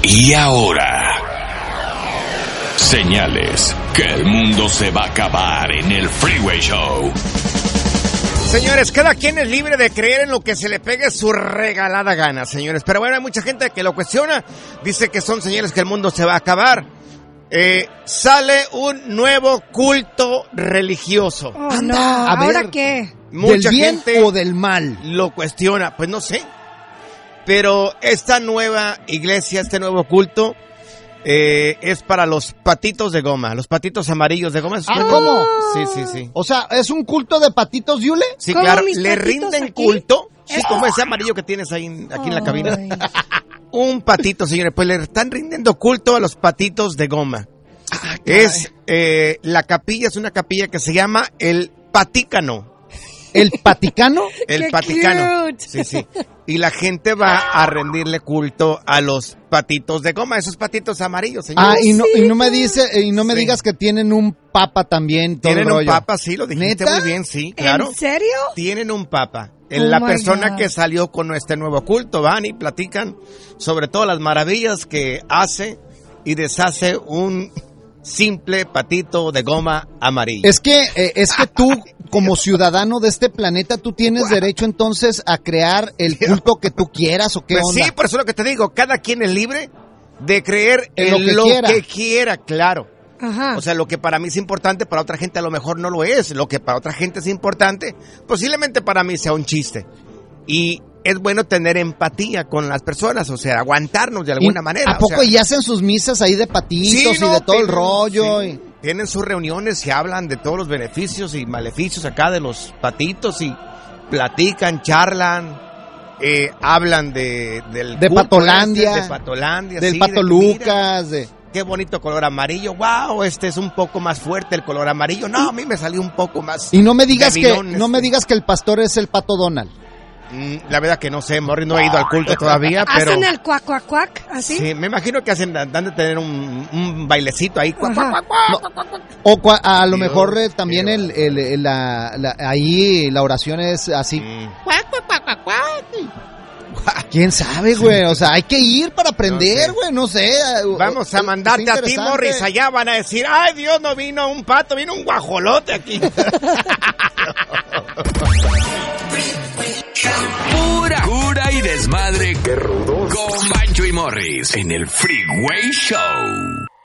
Y ahora, señales que el mundo se va a acabar en el Freeway Show. Señores, cada quien es libre de creer en lo que se le pegue su regalada gana, señores. Pero bueno, hay mucha gente que lo cuestiona. Dice que son señales que el mundo se va a acabar. Sale un nuevo culto religioso. Oh, no, ¿ahora qué? Mucha ¿Del bien gente o del mal? lo cuestiona, pues no sé. Pero esta nueva iglesia, este nuevo culto, es para los patitos de goma, los patitos amarillos de goma. ¿Cómo? Sí. O sea, ¿es un culto de patitos Yule? Sí, ¿Cómo claro, mis le patitos rinden aquí? culto. Sí, como ese amarillo que tienes ahí aquí en la cabina. Un patito, señores, pues le están rindiendo culto a los patitos de goma. Es la capilla, es una capilla que se llama el Patícano. ¿El Paticano? El ¡Qué Paticano. cute! Sí. Y la gente va a rendirle culto a los patitos de goma, esos patitos amarillos, señores. Y no me digas que tienen un papa también, todo Tienen el un rollo. papa, sí, lo dijiste ¿Neta? muy bien, sí, claro. ¿En serio? Tienen un papa. Oh La my persona God. que salió con este nuevo culto van y platican sobre todas las maravillas que hace y deshace un simple patito de goma amarillo. Es que tú, como ciudadano de este planeta, tú tienes derecho entonces a crear el culto que tú quieras, ¿o qué Pues onda? sí, por eso es lo que te digo, cada quien es libre de creer En en lo que que quiera, claro. Ajá. O sea, lo que para mí es importante, para otra gente a lo mejor no lo es. Lo que para otra gente es importante, posiblemente para mí sea un chiste. Y es bueno tener empatía con las personas, o sea, aguantarnos de alguna manera. ¿A poco o sea, y hacen sus misas ahí de patitos sí, y de todo el tienen- rollo? sí, tienen sus reuniones y hablan de todos los beneficios y maleficios acá de los patitos y platican, charlan, hablan del De culto Patolandia, de Patolandia, del sí, Pato de que mira, Lucas, de... qué bonito color amarillo. Wow, este es un poco más fuerte el color amarillo. No, a mí me salió un poco más. Y no me digas debilón, que el pastor es el Pato Donald. La verdad que no sé, Morris, no he ido al culto todavía, pero ¿Hacen el cuac, cuac, cuac? ¿Así? sí, me imagino que dan de tener un bailecito ahí. Cuac, Ajá. cuac, cuac, cuac, cuac. O a lo Dios, mejor también Dios. ahí la oración es así. Mm. ¿Quién sabe, güey? O sea, hay que ir para aprender, sé. güey, no sé. Vamos a mandarte Está a ti, interesante. Morris. Allá van a decir, ay, Dios, no vino un pato, vino un guajolote aquí. Pura cura y desmadre. ¡Qué rudos! Con Bancho y Morris en el Freeway Show.